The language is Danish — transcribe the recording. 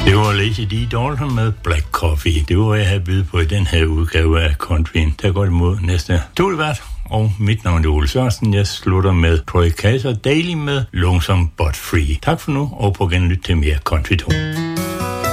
Det var Lazy D. Dalton med Black Coffee. Det var, hvad jeg havde bydet på i den her udgave af Countryen. Der går det mod næste studievært, og mit navn er Ole Sørensen. Jeg slutter med Troy Kaiser Daily med Lonesome But Free. Tak for nu, og på genlyt til mere Country Talk.